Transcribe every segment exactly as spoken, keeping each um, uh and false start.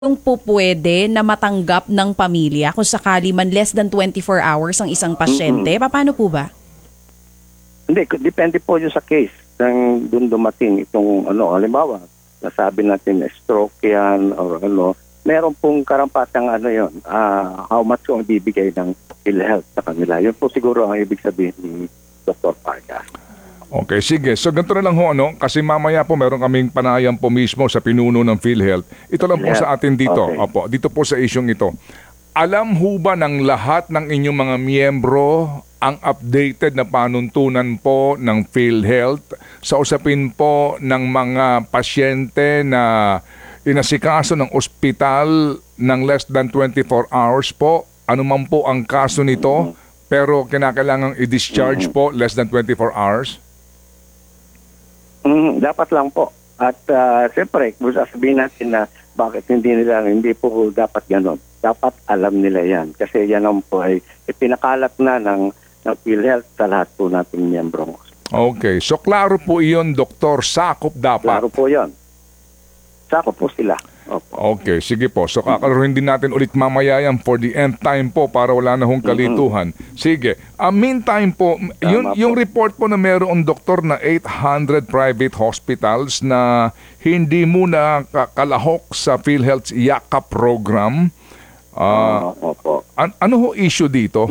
Yung po pwede na matanggap ng pamilya kung sakali man less than twenty-four hours ang isang pasyente? Mm-mm. Paano po ba? Hindi, k- depende po yun sa case ng dun dumating itong ano, halimbawa, nasabi natin na stroke yan or ano, meron pong karampatang ano yun, ah, how much kung bibigay ng PhilHealth sa kanila. Yun po siguro ang ibig sabihin ni Doctor Parga. Okay, sige. So ganito na lang ho, ano? Kasi mamaya po meron kaming panayam po mismo sa pinuno ng PhilHealth. Ito lang po sa atin dito. Okay. Opo, dito po sa isyong ito. Alam ho ba ng lahat ng inyong mga miyembro ang updated na panuntunan po ng PhilHealth sa usapin po ng mga pasyente na inasikaso ng ospital ng less than twenty-four hours po? Ano man po ang kaso nito, pero kinakailangang i-discharge po less than twenty-four hours? Mm, dapat lang po. At uh, siyempre, kung sasabihin natin na bakit hindi nila, hindi po dapat ganon. Dapat alam nila yan. Kasi yan ang po ay ipinakalat na ng, ng PhilHealth sa lahat po nating miyembrong. Okay. So, klaro po iyon, Doktor. Sakop dapat. Klaro po yan. Sakop po sila. Opo. Okay. Sige po. So, kakaroon din natin ulit mamaya yan for the end time po para wala na hong kalituhan. Sige. Uh, meantime po, yun, po. yung report po na meron, Doktor, na eight hundred private hospitals na hindi muna kalahok sa PhilHealth's YAKA program. Uh, Uh, opo. an- ano ho issue dito?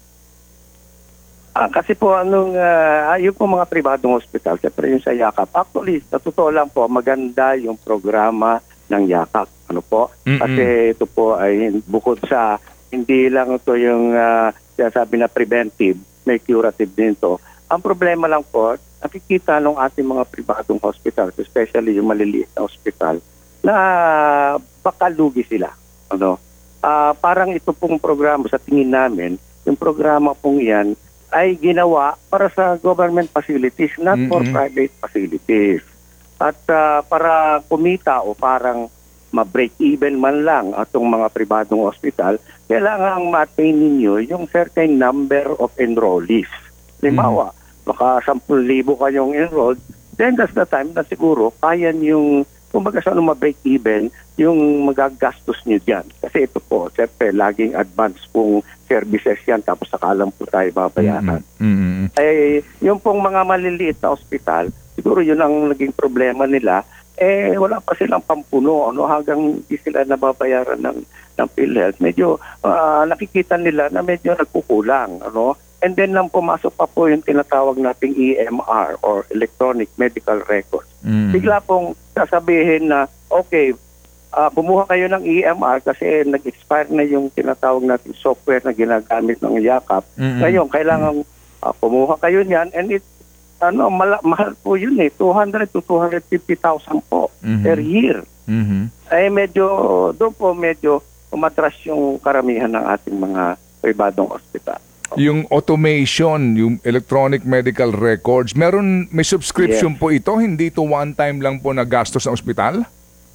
Ah, kasi po anong uh, yung po mga pribadong hospital, siyempre yung sa YAKAP. Actually, sa totoo lang po, maganda yung programa ng YAKAP. Ano po? Mm-mm. Kasi ito po ay bukod sa hindi lang ito yung uh, sabi na preventive, may curative din ito. Ang problema lang po, nakikita ng ating mga pribadong hospital, especially yung maliliit na hospital, na baka lugi sila. Ano? Ah, parang ito pong programa sa tingin namin, yung programa pong yan ay ginawa para sa government facilities, not for Mm-mm. private facilities. At ah, para kumita o parang ma-break even man lang atong mga pribadong hospital, kailangan ma-attain ninyo yung certain number of enrollees. Halimbawa, baka sampu libo kayong enrolled, then that's the time na siguro kaya yung, kumbaga sa ano ma-break even, yung magagastos nyo dyan. Kasi ito po, siyempre, laging advance pong services yan, tapos sakalang po tayo babayaran. Mm-mm. Eh, yung pong mga maliliit na ospital, siguro yun ang naging problema nila, eh wala pa silang pampuno, ano, hanggang hindi sila nababayaran ng, ng PhilHealth. Medyo ah, nakikita nila na medyo nagkukulang, ano. And then lang pumasok pa po yung tinatawag nating E M R or Electronic Medical Record. Mm. Bigla pong sasabihin na, okay, ah, kumuha kayo ng E M R kasi nag-expire na yung tinatawag nating software na ginagamit ng YAKAP. Mm-mm. Ngayon, kailangan ah, kumuha kayo niyan, and it, ano, mala- mahal po yun eh, two hundred to two hundred fifty thousand po Mhm. per year. Mhm. Ay medyo, doon po medyo umatras yung karamihan ng ating mga pribadong ospital. Yung automation, yung electronic medical records, meron may subscription Yes. po ito, hindi ito one time lang po na gastos ng ospital?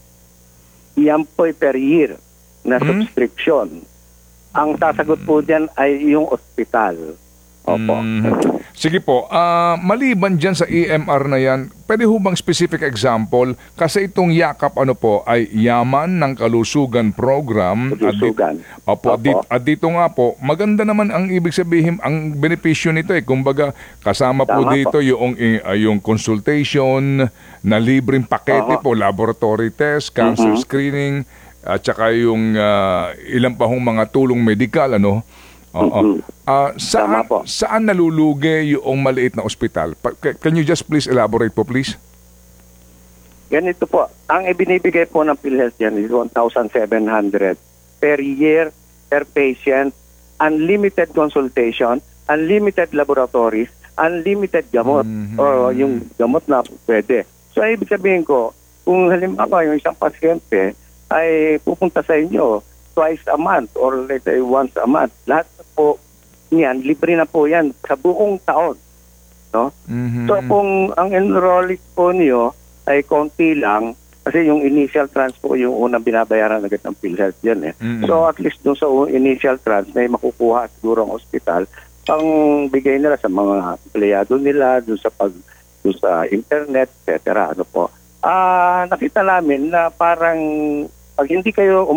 Yan po ay per year na Hmm? subscription. Ang sasagot po diyan ay yung ospital. Opo. Mhm. Sige po, ah, maliban dyan sa E M R na yan, pwede ho bang specific example? Kasi itong YAKAP ano po ay Yaman ng Kalusugan Program. At di- Kalusugan. Opo, Opo. At, dit- at dito nga po, maganda naman ang ibig sabihin, ang benepisyo nito eh. Kumbaga, kasama po Tama dito po. yung, eh, ah, yung consultation na libreng pakete Aha. po, laboratory test, cancer Mhm. screening, at saka yung ah, ilang pa hong mga tulong medikal, ano? Oo. Mhm. Ah, saan, Tama po. saan nalulugi yung maliit na ospital? Pa- ca- Can you just please elaborate po, please? Ganito po, ang ibinibigay po ng PhilHealth yan is one thousand seven hundred per year, per patient, unlimited consultation, unlimited laboratories, unlimited gamot, Mhm. o yung gamot na pwede. So, ibig sabihin ko, kung halimbawa yung isang pasyente ay pupunta sa inyo twice a month or let's say once a month, lahat po niyan, libre na po yan sa buong taon. No? Mhm. So kung ang enrollees po niyo ay konti lang, kasi yung initial trans po yung unang binabayaran agad ng PhilHealth yan eh. Mm. So at least dun sa u- initial trans may makukuha siguro ang ospital pang bigay nila sa mga empleyado nila, dun sa pag dun sa internet, et cetera. Ano po. Ah, nakita namin na parang pag hindi kayo